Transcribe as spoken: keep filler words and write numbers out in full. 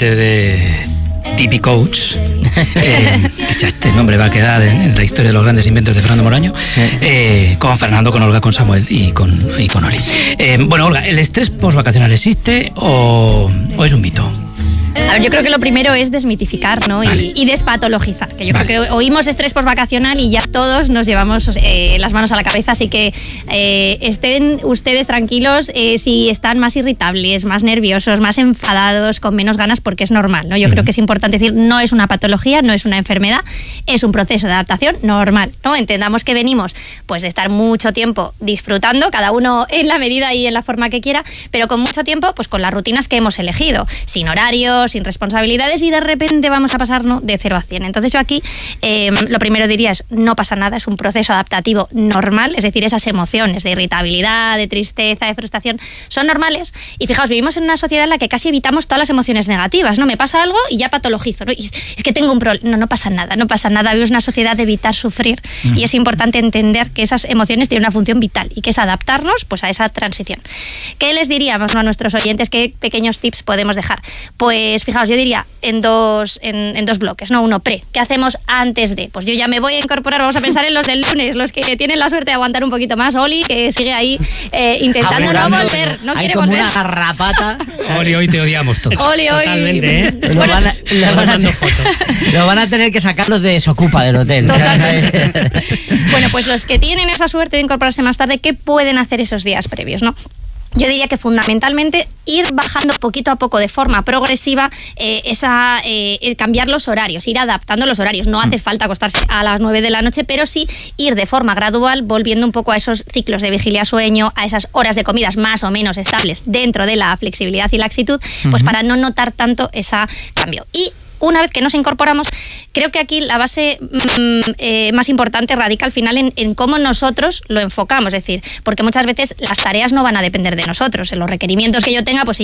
especie de T V Coach, eh, que ya este nombre va a quedar en, en la historia de los grandes inventos de Fernando Moraño, eh, con Fernando, con Olga, con Samuel y con, y con Oli. Eh, bueno, Olga, ¿el estrés postvacacional existe o, o es un mito? A ver, yo creo que lo primero es desmitificar, ¿no? Vale. y, y despatologizar, que yo vale. creo que oímos estrés postvacacional y ya todos nos llevamos eh, las manos a la cabeza, así que eh, estén ustedes tranquilos eh, si están más irritables, más nerviosos, más enfadados, con menos ganas, porque es normal, ¿no? Yo uh-huh. creo que es importante decir, no es una patología, no es una enfermedad, es un proceso de adaptación normal, ¿no? Entendamos que venimos pues de estar mucho tiempo disfrutando, cada uno en la medida y en la forma que quiera, pero con mucho tiempo pues con las rutinas que hemos elegido, sin horarios, sin responsabilidades, y de repente vamos a pasar, ¿no?, de cero a cien. Entonces yo aquí eh, lo primero diría es, no pasa nada, es un proceso adaptativo normal, es decir, esas emociones de irritabilidad, de tristeza, de frustración, son normales, y fijaos, vivimos en una sociedad en la que casi evitamos todas las emociones negativas, ¿no? Me pasa algo y ya patologizo, ¿no? Y es que tengo un problema, no, no pasa nada, no pasa nada, vivimos una sociedad de evitar sufrir, uh-huh. y es importante entender que esas emociones tienen una función vital, y que es adaptarnos pues a esa transición. ¿Qué les diríamos, ¿no?, a nuestros oyentes? ¿Qué pequeños tips podemos dejar? Pues Pues fijaos, yo diría en dos, en, en dos bloques, ¿no? Uno pre. ¿Qué hacemos antes de? Pues yo ya me voy a incorporar, vamos a pensar en los del lunes, los que tienen la suerte de aguantar un poquito más. Oli, que sigue ahí eh, intentando Aburrando, no volver, no quiere como volver. Una garrapata. Oli, hoy te odiamos todos. Oli, hoy. Totalmente, ¿eh? Lo, bueno, van a, lo, van a, lo van a tener que sacar los de Desocupa del hotel. Totalmente. Bueno, pues los que tienen esa suerte de incorporarse más tarde, ¿qué pueden hacer esos días previos, no? Yo diría que fundamentalmente ir bajando poquito a poco de forma progresiva eh, esa, eh, el cambiar los horarios, ir adaptando los horarios. No hace falta acostarse a las nueve de la noche, pero sí ir de forma gradual volviendo un poco a esos ciclos de vigilia-sueño, a esas horas de comidas más o menos estables dentro de la flexibilidad y laxitud, pues uh-huh. para no notar tanto ese cambio. Y una vez que nos incorporamos, creo que aquí la base mmm, eh, más importante radica al final en, en cómo nosotros lo enfocamos, es decir, porque muchas veces las tareas no van a depender de nosotros, en los requerimientos que yo tenga, pues